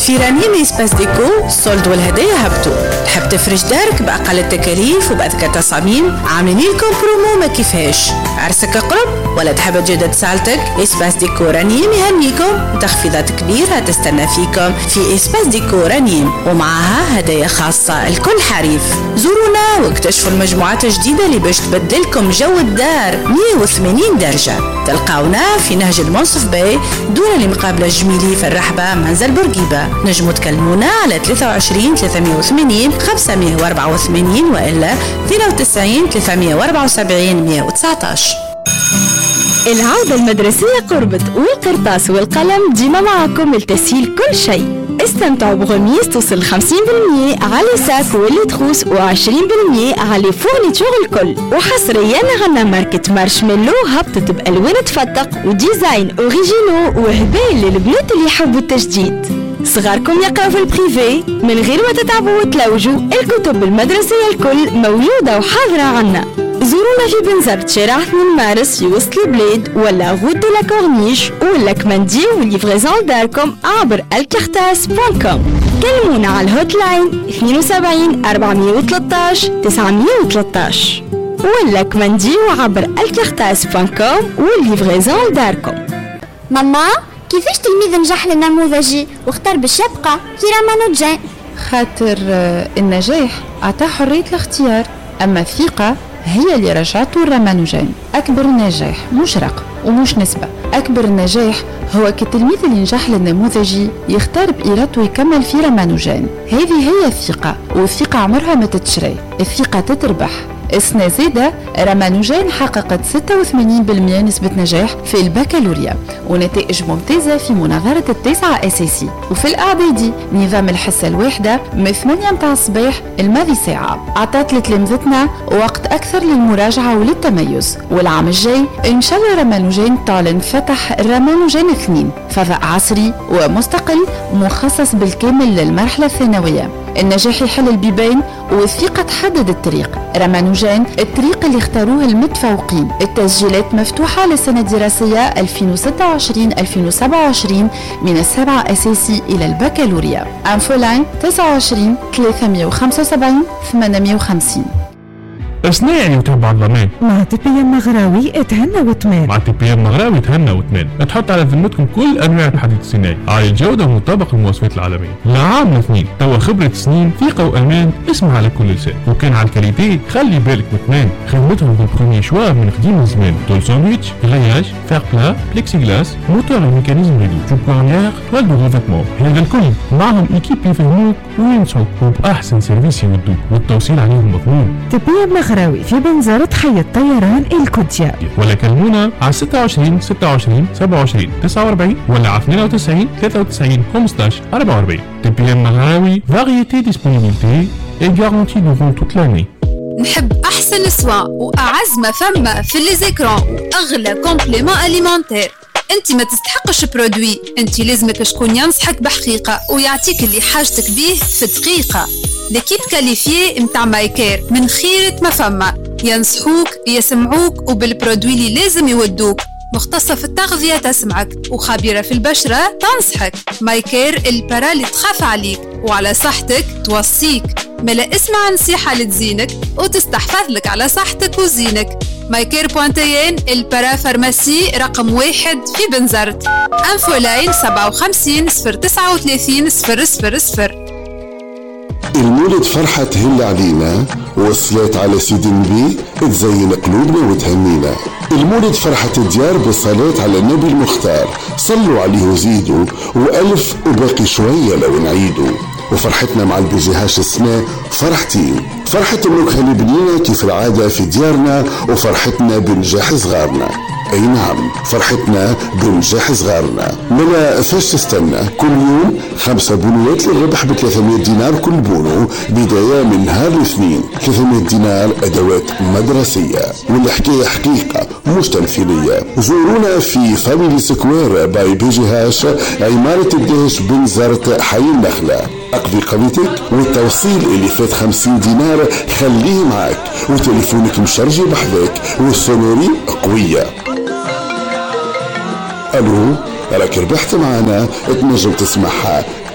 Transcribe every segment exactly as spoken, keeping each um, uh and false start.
في رنيم إسباس ديكو السولد والهدايا هبطوا. تحب تفرش دارك بأقل التكاليف وبأذكى تصاميم؟ عاملين لكم برومو ما كيفاش. عرسك قرب ولا تحب تجدد سالتك؟ إسباس ديكو رنيم يهنيكم تخفيضات كبيرة تستنى فيكم في إسباس ديكو رنيم، ومعها هدايا خاصة الكل حريف. زورونا واكتشفوا المجموعات الجديدة اللي باش تبدلكم جو الدار مية وثمانين درجة. تلقاونا في نهج المنصف باي دون اللي مقابلة الجميلي في الرحبة منزل بورقيبة. نجموا تكلمونا على ثلاثة وعشرين ثلاثمية وثمانين خمسمية وأربعة وثمانين وإلا اثنين وتسعين ثلاثمية وأربعة وسبعين مية وتسعطاش. العودة المدرسية قربت والقرطاس والقلم ديما معكم لتسهيل كل شيء. استمتعوا بغميس توصل خمسين بالمية على ساك واللي تخوص وعشرين بالمية على فورنيتور الكل. وحصريا غنى ماركة مارشميلو هبطت بألوان تفتق وديزاين اوريجينو وهدايا للبنات اللي يحبوا التجديد. صغاركم يقراوا في البريفي من غير ما تتعبوا وتلوجوا، الكتب المدرسية الكل موجودة وحاضرة عنا. زورونا في بنزرت شارع اثنين مارس في وسط البلاد ولا غود دو لا كورنيش ولا كماندي وليفريزون داركم عبر الكارتاس دوت كوم. كلمونا على الهوت لاين اثنين وسبعين أربعمية وثلاثطاش تسعمية وثلاثطاش ولا كماندي عبر الكارتاس دوت كوم وليفريزون داركم. ماما كيفاش تلميذ نجح للنموذجي واختار بالشبقة في رامانوجان؟ خاطر النجاح أعطاه حرية الاختيار، أما الثقة هي اللي رجعته الرامانوجان. أكبر نجاح مش رقم ومش نسبة، أكبر نجاح هو كالتلميذ اللي نجح للنموذجي يختار بإرادته يكمل في رامانوجان. هذه هي الثقة، والثقة عمرها ما تتشري، الثقة تتربح. السنة زادة رامانوجان حققت ستة وثمانين بالمية نسبة نجاح في البكالوريا ونتائج ممتازة في مناظرة التاسعة أساسي. وفي الأعدادي نظام الحصة الواحدة من ثمانية متاع الصباح الماضي ساعة عطات لتلامذتنا وقت أكثر للمراجعة وللتميز. والعام الجاي إن شاء الله رامانوجان تعلن فتح رامانوجان اثنين، فضاء عصري ومستقل مخصص بالكامل للمرحلة الثانوية. النجاح يحل البيبان والثقة تحدد الطريق. رامانوجان الطريق اللي اختاروه المتفوقين. التسجيلات مفتوحة للسنة الدراسية ألفين وستة وعشرين ألفين وسبعة وعشرين من السابعة أساسي إلى البكالوريا. أنفولين تسعة وعشرين ثلاثمية وخمسة وسبعين ثمانمية وخمسين. اصناعي وتبع الضمان مع تي بي ام مغراوي اتهنى وتمان. مع تي بي ام مغراوي اتهنى وتمان. تحط على ذمتكم كل انواع الحديد الصناعي عالي الجوده ومطابق للمواصفات العالميه. لعام اثنين توا خبره سنين ثقه وامان اسمها على كل لسان. وكان على الكاليتي خلي بالك وتمان. خدمتهم في البروميي شوا من قديم الزمان. طول ساندويتش، غياج، فير بلا، بليكسي غلاس، موتور وميكانيزم ريدو، جوب كورنيير، توال دو ريفيتمون. هذا الكل معهم ايكيب يفهموك وينصحوك وباحسن سيرفيس يودوك والتوصيل عليهم مضمون. تي بي ام مغراوي في بنزرة حي الطيران الكوتيا. ولا كلمونا على ستة وعشرين ستة وعشرين سبعة وعشرين تسعة وأربعين ولا على اثنين وتسعين ثلاثة وتسعين خمسطاش أربعة وأربعين. تي بي ام مغراوي فاريتي ديسبونيبيليتي اي غارونتي دورون توت لاني. نحب احسن سوا واعز ما فما في لي زيكران واغلى كومبليمون اليمونتير. انت ما تستحقش برودوي، انت لازمك شكون ينصحك بحقيقه ويعطيك اللي حاجتك بيه في دقيقه. ليكيب كاليفيي متاع مايكير من خيرة ما فما، ينصحوك يسمعوك وبالبرودوي اللي لازم يودوك. مختصة في التغذية تسمعك وخبيرة في البشرة تنصحك. مايكير البرا اللي تخاف عليك وعلى صحتك توصيك. ملا اسمع نصيحة لتزينك وتستحفظ لك على صحتك وزينك. مايكير بوانتيين البرا فارماسي رقم واحد في بنزرت. انفولاين سبعة وخمسين صفر تسعة وثلاثين صفر صفر صفر. المولد فرحة تهل علينا والصلاة على سيد النبي تزين قلوبنا وتهنينا. المولد فرحة الديار بالصلاة على النبي المختار، صلوا عليه وزيدوا وألف وباقي شوية لو نعيدوا. وفرحتنا مع البيجيهاش السماء فرحتين، فرحة النكهة اللي بنينا كيف العادة في ديارنا، وفرحتنا بنجاح صغارنا. اي نعم فرحتنا بنجاح صغارنا. ملا فاش تستنى كل يوم خمسة بونوات للربح ب ثلاثمية دينار كل بونو بداية من نهار الاثنين. ثلاثمية دينار ادوات مدرسية والحكاية حقيقة مش تمثيلية. زورونا في فاميلي سكوير باي بيجي هاش عمارة الدهش بنزرت حي النخلة. اقضي قضيتك والتوصيل اللي فات خمسين دينار خليه معك وتليفونك مشرجي بحذاك والسونوري قوية. الو راك ربحت معنا تنجم تسمعها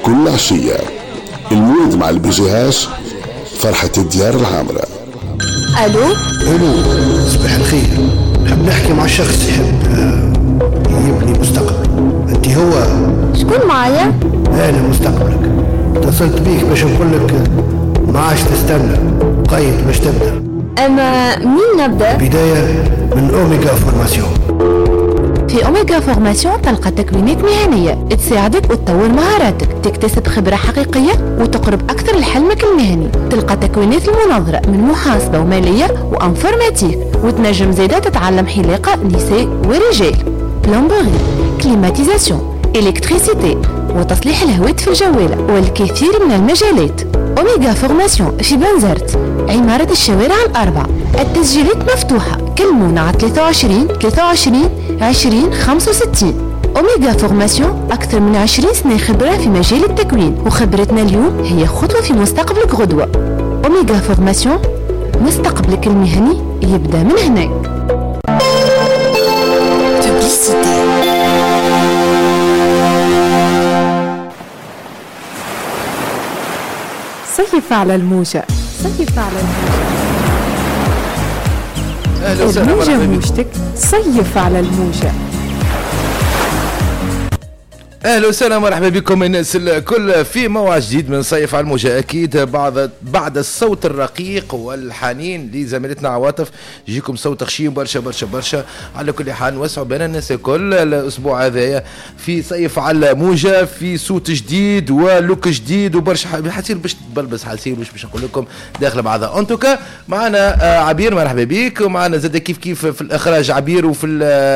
كل عشية. المولد مع البجهاش فرحة الديار العامرة. الو الو صباح الخير، نحب نحكي مع شخص يحب يبني مستقبل. انت هو؟ شكون معايا؟ انا مستقبلك، اتصلت بيك باش نقول لك ما عادش تستنى، قيد باش تبدا. اما مين نبدا؟ بدايه من اوميجا فورماسيون. في أوميجا فورماسيون تلقى تكوينات مهنية تساعدك وتطور مهاراتك، تكتسب خبرة حقيقية وتقرب أكثر لحلمك المهني. تلقى تكوينات المناظرة من محاسبة ومالية وأنفورماتيك، وتنجم زيادة تتعلم حلاقة نساء ورجال، بلومبوري، كليماتيزاسيون، إلكتريسيتي، وتصليح الهواتف الجوالة والكثير من المجالات. أوميجا فورماسيون في بنزرت، عمارة الشوارع الأربعة. التسجيلات مفتوحة، كلمونا على ثلاثة وعشرين ثلاثة وعشرين عشرين خمسة وستين. أوميجا فورماسيون أكثر من عشرين سنة خبرة في مجال التكوين، وخبرتنا اليوم هي خطوة في مستقبلك غدوة. أوميجا فورماسيون، مستقبلك المهني يبدأ من هنا. صيف على الموجة، صيف على الموجة، الموجة موجتك، صيف على الموجة. اهلا وسهلا مرحبا بكم الناس الكل في موعد جديد من صيف على الموجة. اكيد بعد بعد الصوت الرقيق والحنين لزميلتنا عواطف يجيكم صوت خشيم برشا برشا برشا. على كل حال نوسعوا بين الناس الكل الاسبوع هذايا في صيف على الموجة، في صوت جديد ولوك جديد وبرشا حتصير باش تبلبس، حتصير باش باش نقول لكم داخل بعضها. انتوكا معنا عبير مرحبا بك، ومعنا زاد كيف كيف في الاخراج عبير، وفي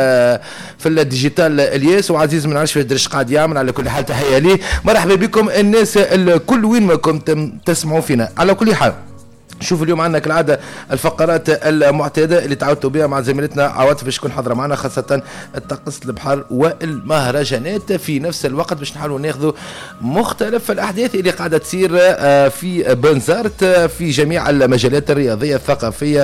في الديجيتال الياس، وعزيز من عرش في درش قاعد يعمل. على كل حال تحية لي، مرحبا بكم الناس الكل وين ما كنتم تسمعوا فينا. على كل حال شوف اليوم عندنا كالعاده الفقرات المعتاده اللي تعودتوا بها مع زميلتنا عواطف باش تكون حاضره معنا، خاصه الطقس البحر والمهرجانات. في نفس الوقت باش نحاولوا ناخذوا مختلف الاحداث اللي قاعده تصير في بنزرت في جميع المجالات الرياضيه الثقافيه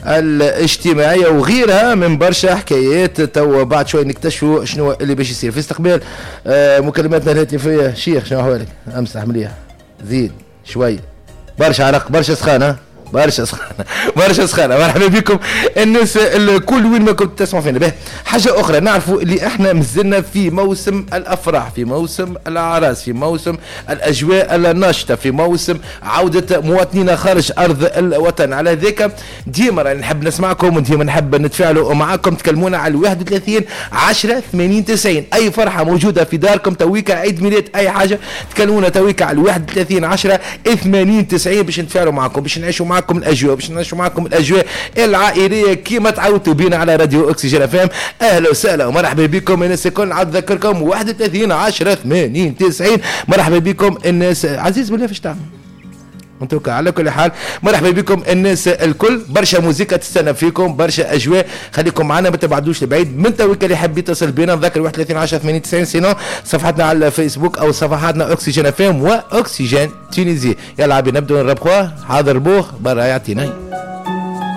الاجتماعيه وغيرها من برشا حكايات. تو بعد شوي نكتشفوا شنو اللي باش يصير. في استقبال مكالماتنا الهاتفيه شيخ، شنو احوالك؟ امسح مليح، زيد شوي، برشا عرق، برشا سخانه، برشا سخانه برشا سخانه. مرحبا بكم الناس الكل وين ما كنتوا تسمعوا فينا. به حاجه اخرى، نعرفوا اللي احنا مازلنا في موسم الافراح، في موسم الاعراس، في موسم الاجواء الناشطه، في موسم عوده مواطنينا خارج ارض الوطن. على ذاك ديما راني نحب نسمعكم وديما نحب نتفاعلوا معاكم. تكلمونا على واحد وثلاثين عشرة ثمانين تسعين. اي فرحه موجوده في داركم، تويكا عيد ميلاد، اي حاجه، تكلمونا تويكا على واحد وثلاثين عشرة ثمانين تسعين باش نتفاعلوا معكم، باش نعيشوا معكم الاجواء، باش نعيشوا معكم الاجواء العائليه كيما تعودتوا بينا على راديو اوكسجين اف ام. اهلا وسهلا ومرحبا بكم الناس الكل. نعاود نذكركم واحد وثلاثين عشرة ثمانين تسعين. مرحبا بكم الناس. عزيز بالله فاش تعمل انتوكا؟ على كل حال مرحبا بكم الناس الكل. برشا موسيقى تستنى فيكم، برشا اجواء، خليكم معنا ما تبعدوش لبعيد. من تويكا اللي حاب يتصل بينا نذكر واحد وثلاثين عشرة ثمانين تسعين، سينو صفحتنا على الفيسبوك او صفحاتنا اوكسجين اف ام واوكسجين تونيزي. يلا عبي نبدو نربخوا. حاضر بوخ برا يعطينا.